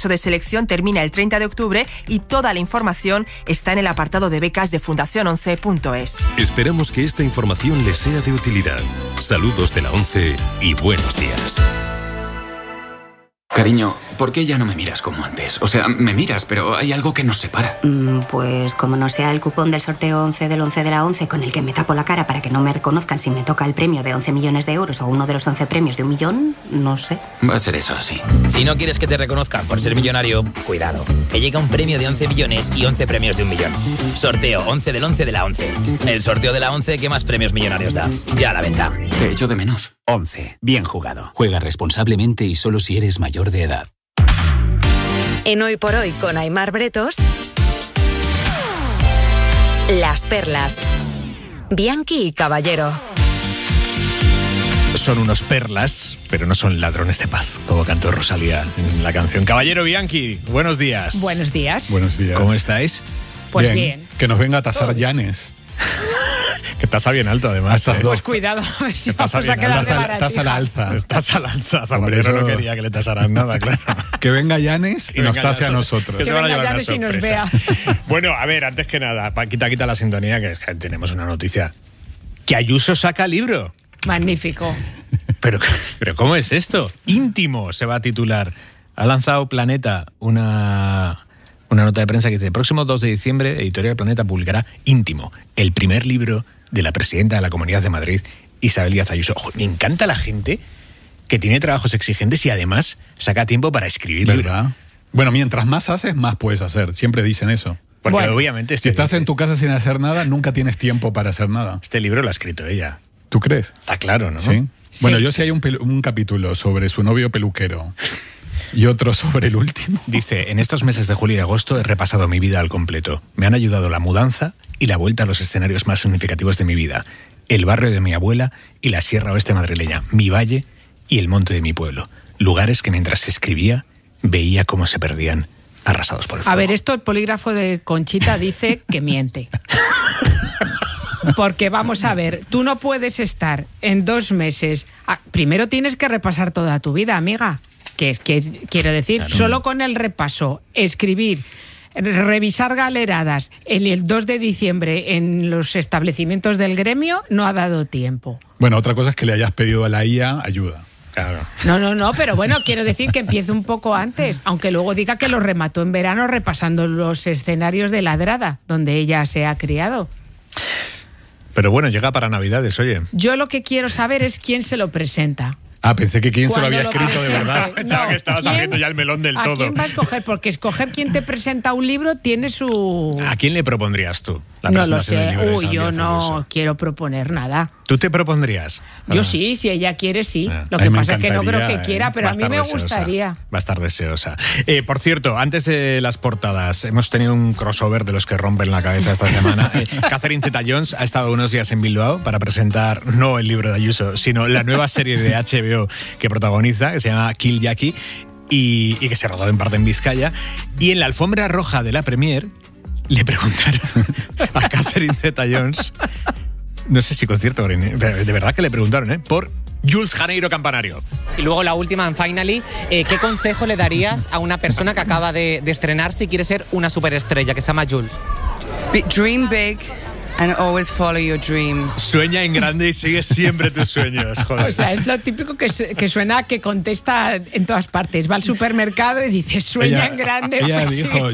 proceso de selección termina el 30 de octubre y toda la información está en el apartado de becas de fundación11.es. Esperamos que esta información les sea de utilidad. Saludos de la 11 y buenos días. Cariño, ¿por qué ya no me miras como antes? O sea, me miras, pero hay algo que nos separa. Pues como no sea el cupón del sorteo 11 del 11 de la 11 con el que me tapo la cara para que no me reconozcan si me toca el premio de 11 millones de euros o uno de los 11 premios de 1 millón, no sé. Va a ser eso, sí. Si no quieres que te reconozcan por ser millonario, cuidado, que llega un premio de 11 millones y 11 premios de 1 millón. Sorteo 11 del 11 de la 11. El sorteo de la 11 que más premios millonarios da. Ya a la venta. Te echo de menos. 11. Bien jugado. Juega responsablemente y solo si eres mayor de edad. En Hoy por Hoy con Aimar Bretos, Las Perlas, Bianchi y Caballero. Son unos perlas, pero no son ladrones de paz, como cantó Rosalía en la canción. Caballero Bianchi, buenos días. Buenos días. Buenos días. ¿Cómo estáis? Pues bien. Que nos venga a tasar Llanes. Que tasa bien alto, además. Pues cuidado, a ver si vamos a quedar de baratija. Tasa la alza. Tasa la alza. Zapatero no quería que le tasaran nada, claro. Que venga Llanes y nos tase a nosotros. Que venga Llanes y nos vea. Bueno, a ver, antes que nada, quita la sintonía, que es que tenemos una noticia. Que Ayuso saca libro. Magnífico. Pero ¿cómo es esto? Íntimo se va a titular. Ha lanzado Planeta una nota de prensa que dice: el próximo 2 de diciembre, Editorial Planeta publicará Íntimo, el primer libro de la presidenta de la Comunidad de Madrid, Isabel Díaz Ayuso. Ojo, me encanta la gente que tiene trabajos exigentes y además saca tiempo para escribir. ¿Verdad? Bueno, mientras más haces, más puedes hacer. Siempre dicen eso. Porque obviamente... Si estás en tu casa sin hacer nada, nunca tienes tiempo para hacer nada. Este libro lo ha escrito ella. ¿Tú crees? Está claro, ¿no? Sí. Bueno, yo sí hay un capítulo sobre su novio peluquero. Y otro sobre el último. Dice: en estos meses de julio y agosto he repasado mi vida al completo. Me han ayudado la mudanza y la vuelta a los escenarios más significativos de mi vida. El barrio de mi abuela y la Sierra Oeste madrileña, mi valle y el monte de mi pueblo. Lugares que mientras se escribía veía cómo se perdían, arrasados por el fuego. A ver, esto el polígrafo de Conchita dice que miente. Porque vamos a ver, tú no puedes estar en 2 meses... Primero tienes que repasar toda tu vida, amiga. Que quiero decir, claro, solo con el repaso, escribir, revisar galeradas el 2 de diciembre en los establecimientos del gremio, no ha dado tiempo. Bueno, otra cosa es que le hayas pedido a la IA ayuda. Claro. No, pero bueno, quiero decir que empiece un poco antes, aunque luego diga que lo remató en verano repasando los escenarios de Ladrada, donde ella se ha criado. Pero bueno, llega para Navidades, oye. Yo lo que quiero saber es quién se lo presenta. Pensé que quién se lo había escrito de verdad. Pensaba que estabas abriendo ya el melón del todo. ¿A quién va a escoger? Porque escoger quién te presenta un libro tiene su... ¿A quién le propondrías tú la no presentación lo sé. del libro de Isabel Yo Díaz no Ayuso? quiero proponer nada. ¿Tú te propondrías? Yo sí, si ella quiere, sí. Lo que pasa es que no creo que quiera, pero a mí me gustaría. Va a estar deseosa. Por cierto, antes de las portadas, hemos tenido un crossover de los que rompen la cabeza esta semana. Catherine Zeta-Jones ha estado unos días en Bilbao para presentar no el libro de Ayuso, sino la nueva serie de HBO que protagoniza, que se llama Kill Jackie, y que se rodó en parte en Vizcaya. Y en la alfombra roja de la premier le preguntaron a Catherine Zeta-Jones, no sé si concierto, de verdad que le preguntaron, por Jules Janeiro Campanario. Y luego la última, en Finally, ¿qué consejo le darías a una persona que acaba de estrenarse y quiere ser una superestrella, que se llama Jules? Dream big and always follow your dreams. Sueña en grande y sigue siempre tus sueños, joder. O sea, es lo típico que suena, que contesta en todas partes. Va al supermercado y dice, sueña en grande. Ella dijo,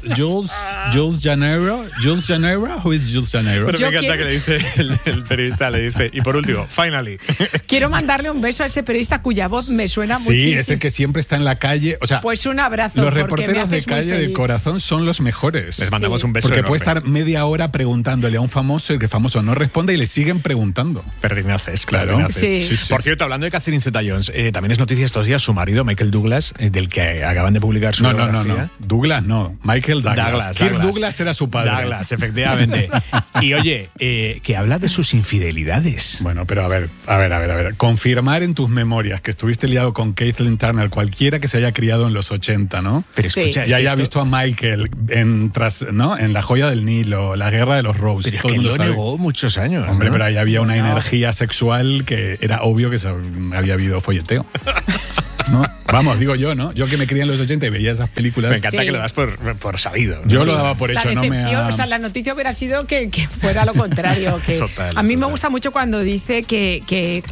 Jules Janeiro, who is Jules Janeiro? Pero me encanta que le dice el periodista, le dice, y por último, Finally. Quiero mandarle un beso a ese periodista cuya voz me suena muchísimo. Sí, es el que siempre está en la calle. O sea, pues un abrazo. Los reporteros de calle de corazón son los mejores. Les mandamos un beso porque enorme. puede estar media hora preguntándole a un famoso, el que famoso no responde y le siguen preguntando. Perdinaces, claro. Perdinaces. Sí. Sí. Por cierto, hablando de Catherine Zeta-Jones, también es noticia estos días su marido, Michael Douglas, del que acaban de publicar su biografía. No. Douglas no. Michael Douglas. Kirk Douglas era su padre. Douglas, efectivamente. Y oye, que habla de sus infidelidades. Bueno, pero a ver. Confirmar en tus memorias que estuviste liado con Caitlyn Turner, cualquiera que se haya criado en los 80, ¿no? Pero escucha, y haya visto a Michael en La joya del Nilo, La guerra de los Roses. Pero es que lo negó muchos años. Hombre, ¿no? pero ahí había una energía sexual que era obvio que había habido folleteo. ¿no? Vamos, digo yo, ¿no? Yo que me crié en los 80 y veía esas películas. Me encanta que lo das por sabido, ¿no? Yo lo daba por hecho, la decepción, o sea, la noticia hubiera sido que fuera lo contrario. Que a mí me gusta mucho cuando dice que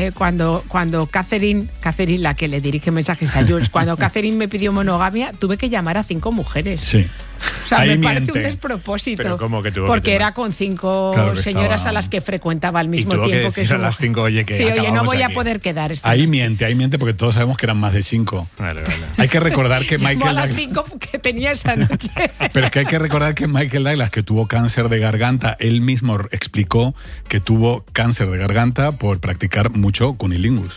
cuando Catherine, la que le dirige mensajes a Jules, cuando Catherine me pidió monogamia, tuve que llamar a 5 mujeres. Sí. O sea, Ahí me parece miente. un despropósito. Pero ¿cómo que tuvo porque que era con 5 Claro que señoras estaba- a las que frecuentaba al mismo y tuvo tiempo que decir a las 5, oye, que sí, oye, no acabamos voy aquí. a poder quedar esta Ahí noche. miente porque todos sabemos que eran más de 5. Vale. Hay que recordar que Llamó a Michael las Douglas, 5 que tenía esa noche. pero es que hay que recordar que Michael Douglas, que tuvo cáncer de garganta, él mismo explicó que tuvo cáncer de garganta por practicar mucho cunilingus.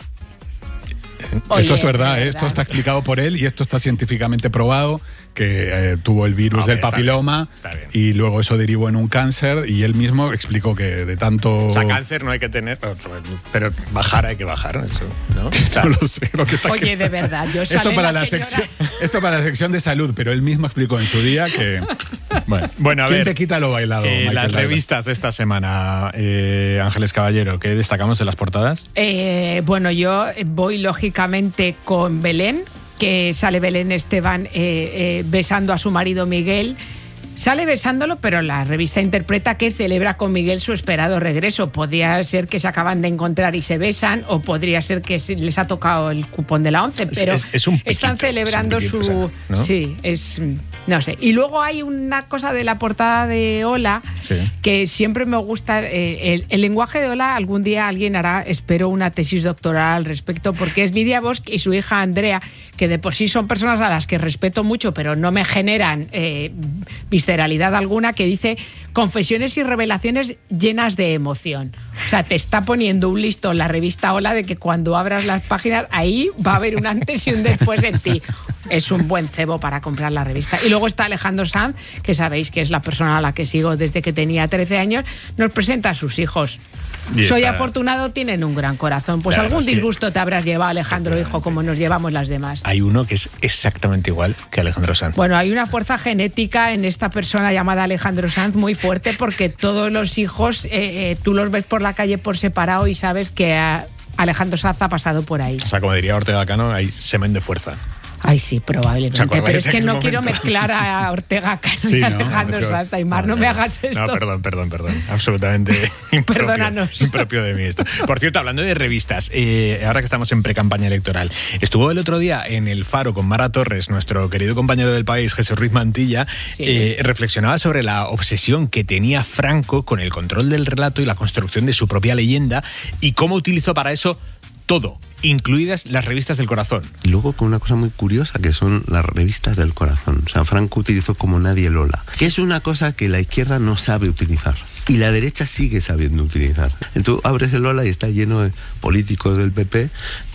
Oye, esto es verdad, de esto está explicado por él y esto está científicamente probado, que tuvo el virus del papiloma está bien. y luego eso derivó en un cáncer y él mismo explicó que de tanto... O sea, cáncer no hay que tener, pero bajar hay que bajar, eso, ¿no? O sea, No lo sé, lo que está Oye, de verdad, yo esto sale para la la señora- sección, esto para la sección de salud, pero él mismo explicó en su día que... Bueno, a ¿quién ver, te quita lo bailado? Michael las Douglas? revistas de esta semana, Ángeles Caballero, ¿qué destacamos de las portadas? Bueno, yo voy lógicamente con Belén, que sale Belén Esteban besando a su marido Miguel. Sale besándolo, pero la revista interpreta que celebra con Miguel su esperado regreso. Podría ser que se acaban de encontrar y se besan, o podría ser que les ha tocado el cupón de la 11, pero es un piquito, están celebrando es un piquito, su... o sea, ¿no? Sí, es... No sé. Y luego hay una cosa de la portada de Hola, Sí. que siempre me gusta. El lenguaje de Hola, algún día alguien hará, espero, una tesis doctoral al respecto, porque es Lidia Bosch y su hija Andrea, que de por sí son personas a las que respeto mucho, pero no me generan visceralidad alguna, que dice confesiones y revelaciones llenas de emoción. O sea, te está poniendo un listón la revista Hola de que cuando abras las páginas, ahí va a haber un antes y un después en ti. Es un buen cebo para comprar la revista. Y luego está Alejandro Sanz, que sabéis que es la persona a la que sigo desde que tenía 13 años, nos presenta a sus hijos. Y Soy está- afortunado, tienen un gran corazón. Pues La verdad algún es que- disgusto te habrás llevado, Alejandro, hijo, como nos llevamos las demás. Hay uno que es exactamente igual que Alejandro Sanz. Bueno, hay una fuerza genética en esta persona llamada Alejandro Sanz muy fuerte, porque todos los hijos, tú los ves por la calle por separado y sabes que Alejandro Sanz ha pasado por ahí. O sea, como diría Ortega Cano, hay semen de fuerza. Ay, sí, probablemente. ¿Se acordáis Pero es de que aquel no quiero momento? mezclar a Ortega Cano Sí, y a ¿no? Alejandro Eso- Sanz. Aymar, no me hagas esto. No, perdón. Absolutamente impropio, Perdónanos. impropio de mí esto. Por cierto, hablando de revistas, ahora que estamos en pre-campaña electoral, estuvo el otro día en El Faro con Mara Torres, nuestro querido compañero del país, Jesús Ruiz Mantilla, reflexionaba sobre la obsesión que tenía Franco con el control del relato y la construcción de su propia leyenda y cómo utilizó para eso todo, incluidas las revistas del corazón. Y luego con una cosa muy curiosa que son las revistas del corazón. O sea, Franco utilizó como nadie el Hola, que es una cosa que la izquierda no sabe utilizar y la derecha sigue sabiendo utilizar. Entonces abres el Hola y está lleno de políticos del PP,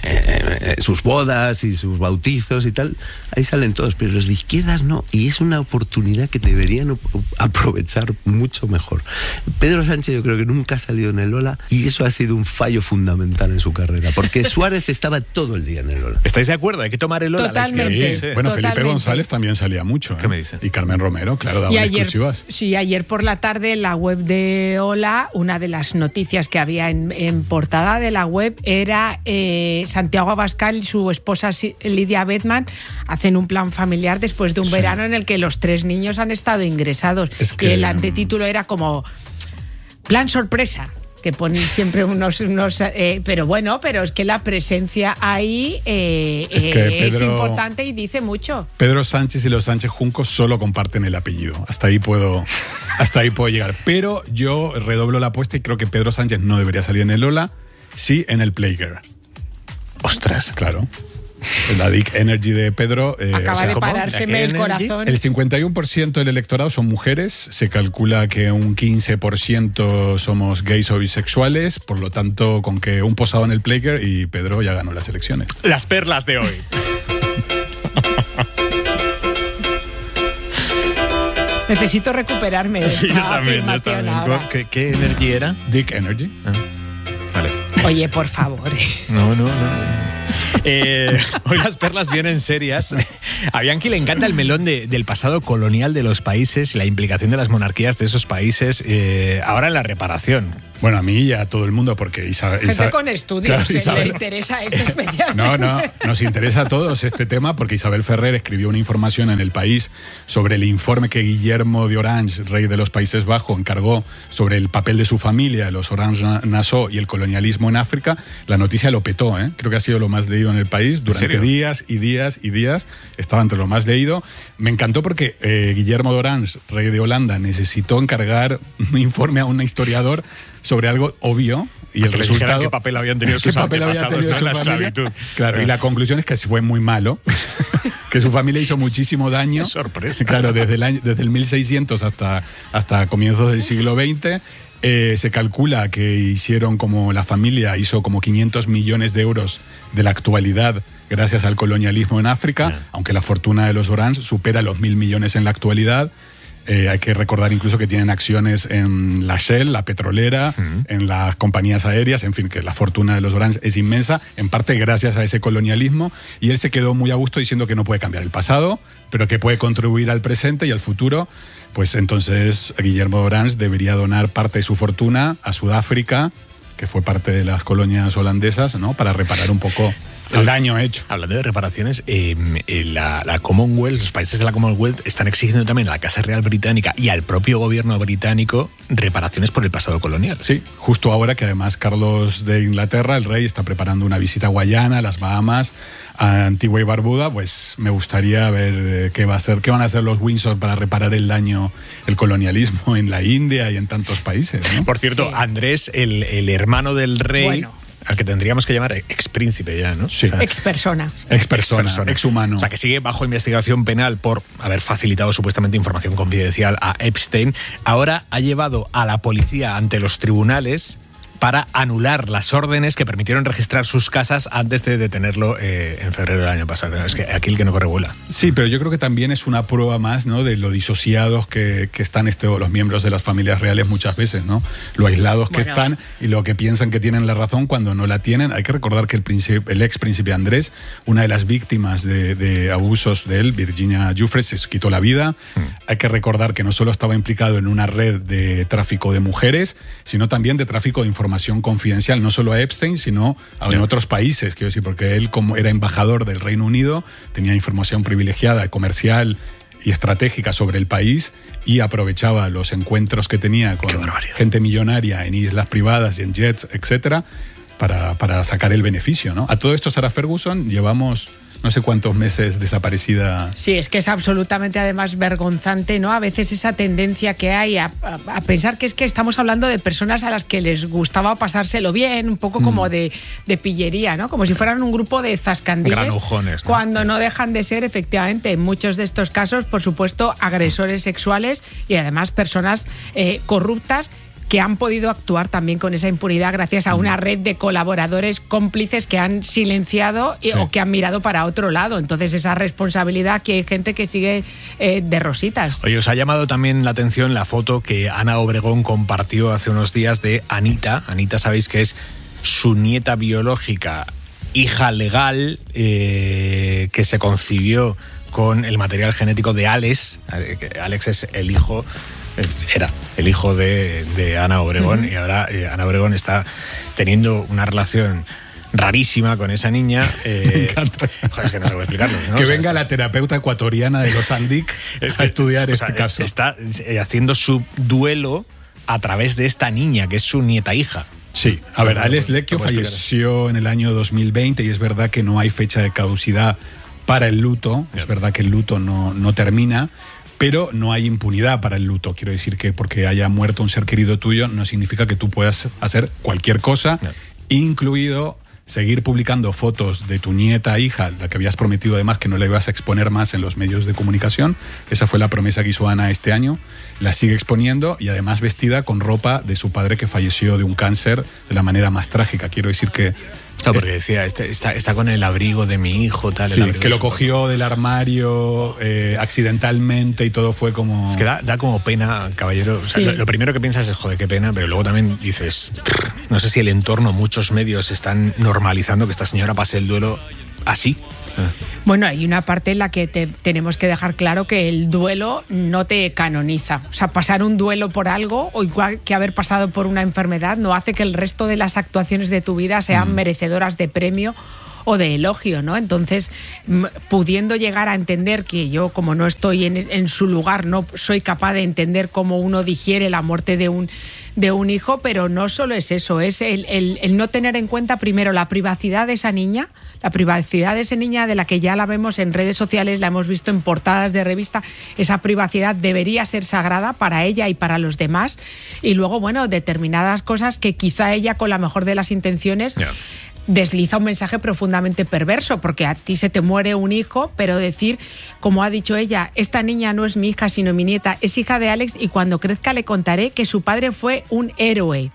sus bodas y sus bautizos y tal, ahí salen todos, pero los de izquierdas no, y es una oportunidad que deberían aprovechar mucho mejor. Pedro Sánchez yo creo que nunca ha salido en el Hola y eso ha sido un fallo fundamental en su carrera, porque Suárez estaba todo el día en el Hola. ¿Estáis de acuerdo? Hay que tomar el Hola. Totalmente. Sí. Bueno, Felipe Totalmente. González también salía mucho. ¿Qué me dice? Y Carmen Romero, claro, daba Y ayer, exclusivas. sí, ayer por la tarde en la web de Hola, una de las noticias que había en portada de la web era Santiago Abascal y su esposa Lidia Bedman hacen un plan familiar después de un verano en el que los 3 niños han estado ingresados. Es que- el antetítulo era como plan sorpresa, que ponen siempre unos pero bueno, pero es que la presencia ahí Es que es Pedro- importante y dice mucho. Pedro Sánchez y los Sánchez Juncos solo comparten el apellido. Hasta ahí puedo llegar. Pero yo redoblo la apuesta y creo que Pedro Sánchez no debería salir en el Hola, sí en el Playgirl. Ostras. Claro. La Dick Energy de Pedro. Acaba de parárseme el corazón. El 51% del electorado son mujeres. Se calcula que un 15% somos gays o bisexuales. Por lo tanto, con que un posado en el Playgirl y Pedro ya ganó las elecciones. Las perlas de hoy. Necesito recuperarme de Sí, yo esta también. afirmación ahora. ¿Qué energía era? Dick Energy. Vale. Oye, por favor. No. Hoy las perlas vienen serias. A Bianchi le encanta el melón del pasado colonial de los países y la implicación de las monarquías de esos países ahora en la reparación. Bueno, a mí y a todo el mundo, porque Gente con estudios, claro, le interesa esto especialmente. No, nos interesa a todos este tema porque Isabel Ferrer escribió una información en El País sobre el informe que Guillermo de Orange, rey de los Países Bajos, encargó sobre el papel de su familia, los Orange-Nassau y el colonialismo en África. La noticia lo petó, ¿eh? Creo que ha sido lo más leído en El País durante días y días y días. Estaba entre lo más leído. Me encantó porque Guillermo de Orange, rey de Holanda, necesitó encargar un informe a un historiador sobre algo obvio y el resultado qué papel habían tenido sus antepasados en la esclavitud. Claro, y la conclusión es que fue muy malo, que su familia hizo muchísimo daño. ¡Qué sorpresa! Claro, desde el 1600 hasta comienzos del siglo XX. Se calcula que la familia hizo como 500 millones de euros de la actualidad gracias al colonialismo en África, aunque la fortuna de los Orange supera los 1.000 millones en la actualidad. Hay que recordar incluso que tienen acciones en la Shell, la petrolera, en las compañías aéreas, en fin, que la fortuna de los Orange es inmensa, en parte gracias a ese colonialismo, y él se quedó muy a gusto diciendo que no puede cambiar el pasado, pero que puede contribuir al presente y al futuro. Pues entonces Guillermo de Orange debería donar parte de su fortuna a Sudáfrica, que fue parte de las colonias holandesas, ¿no? Para reparar un poco el daño hecho. Hablando de reparaciones, la Commonwealth, los países de la Commonwealth están exigiendo también a la Casa Real Británica y al propio gobierno británico reparaciones por el pasado colonial. Sí, justo ahora que además Carlos de Inglaterra, el rey, está preparando una visita a Guayana, a las Bahamas, a Antigua y Barbuda, pues me gustaría ver qué van a hacer los Windsor para reparar el daño, el colonialismo en la India y en tantos países, ¿no? Por cierto, Andrés, el hermano del rey... Bueno. Al que tendríamos que llamar expríncipe ya, ¿no? Sí. Expersona, exhumano. O sea, que sigue bajo investigación penal por haber facilitado supuestamente información confidencial a Epstein. Ahora ha llevado a la policía ante los tribunales para anular las órdenes que permitieron registrar sus casas antes de detenerlo en febrero del año pasado. Es que aquí el que no corre vuela. Sí, pero yo creo que también es una prueba más, ¿no?, de lo disociados que están los miembros de las familias reales muchas veces, ¿no? Lo aislados que están y lo que piensan que tienen la razón cuando no la tienen. Hay que recordar que el ex príncipe Andrés, una de las víctimas de abusos de él, Virginia Giuffre, se quitó la vida. Hay que recordar que no solo estaba implicado en una red de tráfico de mujeres, sino también de tráfico de información confidencial, no solo a Epstein, sino en otros países, quiero decir, porque él, como era embajador del Reino Unido, tenía información privilegiada, comercial y estratégica sobre el país y aprovechaba los encuentros que tenía con gente millonaria en islas privadas y en jets, etcétera, para sacar el beneficio, ¿no? A todo esto, Sarah Ferguson, llevamos no sé cuántos meses desaparecida. Sí, es que es absolutamente además vergonzante, ¿no? A veces esa tendencia que hay a pensar que es que estamos hablando de personas a las que les gustaba pasárselo bien, un poco como de pillería, ¿no? Como si fueran un grupo de zascandiles. Granujones, ¿no? Cuando no dejan de ser, efectivamente, en muchos de estos casos, por supuesto, agresores sexuales y además personas corruptas que han podido actuar también con esa impunidad gracias a una red de colaboradores cómplices que han silenciado o que han mirado para otro lado. Entonces, esa responsabilidad, que hay gente que sigue de rositas. Oye, os ha llamado también la atención la foto que Ana Obregón compartió hace unos días de Anita. Anita, sabéis que es su nieta biológica, hija legal, que se concibió con el material genético de Alex. Alex es el hijo... Era el hijo de Ana Obregón y ahora Ana Obregón está teniendo una relación rarísima con esa niña. Me encanta. Joder, es que no sé cómo explicarlo, ¿no? Que venga la terapeuta ecuatoriana de los Andic a estudiar este caso. Está haciendo su duelo a través de esta niña, que es su nieta hija. Sí, a ver, Alex Lecchio falleció en el año 2020 y es verdad que no hay fecha de caducidad para el luto. Es verdad que el luto no termina, pero no hay impunidad para el luto. Quiero decir que porque haya muerto un ser querido tuyo no significa que tú puedas hacer cualquier cosa, incluido seguir publicando fotos de tu nieta, hija, la que habías prometido además que no la ibas a exponer más en los medios de comunicación. Esa fue la promesa que hizo Ana este año. La sigue exponiendo y además vestida con ropa de su padre que falleció de un cáncer de la manera más trágica. Quiero decir que Claro, porque decía, está con el abrigo de mi hijo, tal. Sí, que lo cogió del armario accidentalmente y todo fue como... Es que da como pena, caballero. O sea, lo primero que piensas es, joder, qué pena, pero luego también dices, no sé si el entorno, muchos medios están normalizando que esta señora pase el duelo así. Bueno, hay una parte en la que tenemos que dejar claro que el duelo no te canoniza. O sea, pasar un duelo por algo, o igual que haber pasado por una enfermedad, no hace que el resto de las actuaciones de tu vida sean merecedoras de premio o de elogio, ¿no? Entonces, pudiendo llegar a entender que yo, como no estoy en su lugar, no soy capaz de entender cómo uno digiere la muerte de un hijo, pero no solo es eso, es el no tener en cuenta primero la privacidad de esa niña, de la que ya la vemos en redes sociales, la hemos visto en portadas de revista. Esa privacidad debería ser sagrada para ella y para los demás. Y luego, bueno, determinadas cosas que quizá ella, con la mejor de las intenciones, desliza un mensaje profundamente perverso, porque a ti se te muere un hijo, pero decir, como ha dicho ella, esta niña no es mi hija sino mi nieta, es hija de Alex y cuando crezca le contaré que su padre fue un héroe.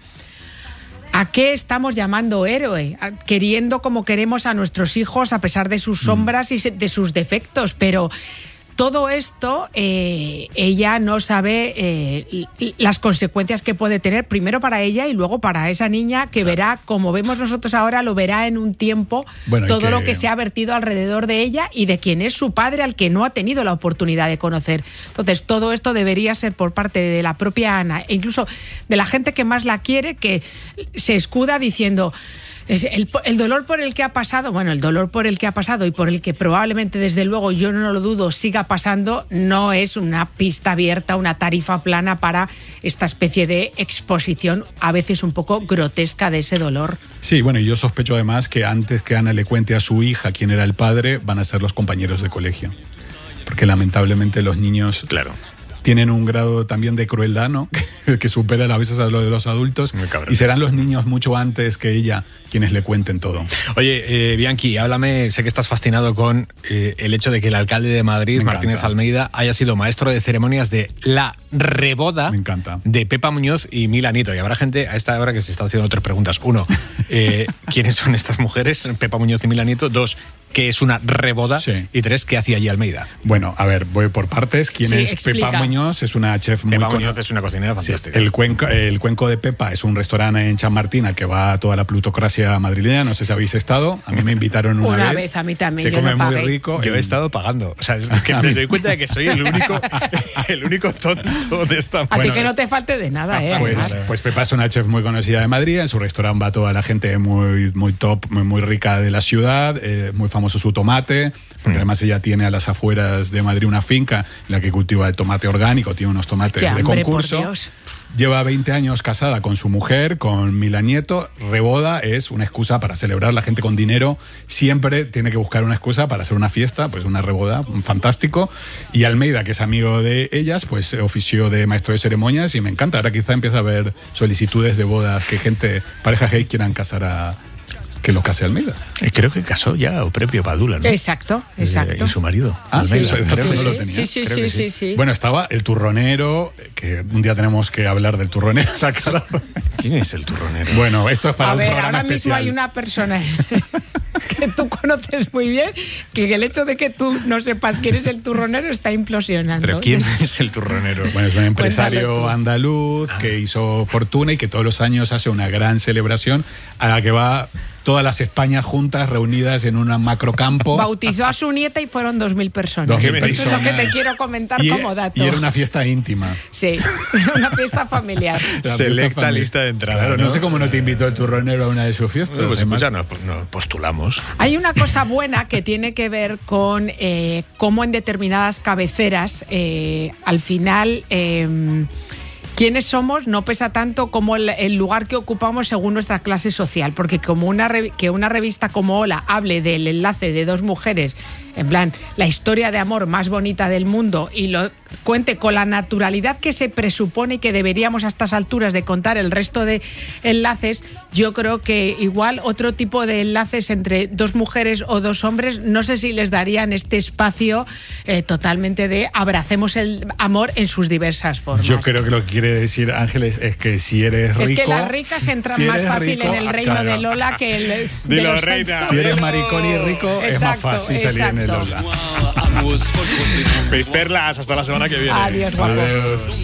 ¿A qué estamos llamando héroe? Queriendo como queremos a nuestros hijos a pesar de sus sombras y de sus defectos, pero... Todo esto, ella no sabe las consecuencias que puede tener, primero para ella y luego para esa niña que verá, como vemos nosotros ahora, lo verá en un tiempo, todo lo que se ha vertido alrededor de ella y de quien es su padre, al que no ha tenido la oportunidad de conocer. Entonces, todo esto debería ser por parte de la propia Ana e incluso de la gente que más la quiere, que se escuda diciendo... El dolor por el que ha pasado, bueno, el dolor por el que ha pasado y por el que probablemente, desde luego, yo no lo dudo, siga pasando, no es una pista abierta, una tarifa plana para esta especie de exposición, a veces un poco grotesca, de ese dolor. Sí, bueno, y yo sospecho además que antes que Ana le cuente a su hija quién era el padre, van a ser los compañeros de colegio. Porque lamentablemente los niños... Claro. Tienen un grado también de crueldad, ¿no? que superan a veces a lo de los adultos. Y serán los niños mucho antes que ella quienes le cuenten todo. Oye, Bianchi, háblame, sé que estás fascinado con el hecho de que el alcalde de Madrid, Martínez Almeida, haya sido maestro de ceremonias de la reboda de Pepa Muñoz y Milanito. Y habrá gente a esta hora que se está haciendo 3 preguntas. 1, ¿quiénes son estas mujeres, Pepa Muñoz y Milanito? 2, ¿qué es una reboda? Sí. Y 3, ¿qué hacía allí Almeida? Bueno, a ver, voy por partes. ¿Quién es explica. Pepa Muñoz? Es una chef muy... Pepa Muñoz es una cocinera fantástica. Sí, el Cuenco de Pepa es un restaurante en Chamartín al que va toda la plutocracia madrileña. No sé si habéis estado. A mí me invitaron una vez. A mí también. Se come muy rico. Yo he estado pagando. O sea, es que me doy cuenta de que soy el único tonto de esta... A ti que no te falte de nada, Pues Pepa es una chef muy conocida de Madrid. En su restaurante va toda la gente muy top, muy rica de la ciudad. Muy famoso su tomate. Porque además ella tiene a las afueras de Madrid una finca en la que cultiva el tomate orgánico. Tiene unos tomates de concurso. Lleva 20 años casada con su mujer, con Milanieto. Reboda es una excusa para celebrar. La gente con dinero siempre tiene que buscar una excusa para hacer una fiesta, pues una reboda, fantástico. Y Almeida, que es amigo de ellas, pues ofició de maestro de ceremonias y me encanta. Ahora quizá empieza a haber solicitudes de bodas que parejas gay quieran casar a... que lo case Almeida. Creo que casó ya o Prepio Padula, ¿no? Exacto. Y su marido. Almeida. Sí. Bueno, estaba el turronero, que un día tenemos que hablar del turronero. ¿Quién es el turronero? Bueno, esto es para un programa ahora especial. Mismo hay una persona que tú conoces muy bien, que el hecho de que tú no sepas quién es el turronero está implosionando. ¿Pero quién es el turronero? Bueno, es un empresario andaluz que hizo fortuna y que todos los años hace una gran celebración a la que va todas las Españas juntas, reunidas en un macrocampo. Bautizó a su nieta y fueron 2.000 personas. Eso es lo que te quiero comentar como dato. Y era una fiesta íntima. Sí, una fiesta familiar. Selecta lista de entrada. Claro, no sé cómo no te invitó el turronero a una de sus fiestas. Pues escucha, nos postulamos. Hay una cosa buena que tiene que ver con cómo en determinadas cabeceras, al final... quiénes somos no pesa tanto como el lugar que ocupamos según nuestra clase social, porque como que una revista como Hola hable del enlace de 2 mujeres en plan, la historia de amor más bonita del mundo y lo cuente con la naturalidad que se presupone que deberíamos a estas alturas de contar el resto de enlaces, yo creo que igual otro tipo de enlaces entre dos mujeres o dos hombres, no sé si les darían este espacio totalmente de abracemos el amor en sus diversas formas. Yo creo que lo que quiere decir Ángeles es que si eres rico... Es que las ricas entran más fácil en el reino de Lola que el de los reina. Si eres maricón y rico, es más fácil salir en el Lola. Mis perlas, hasta la semana que viene. Adiós, guapo. Adiós.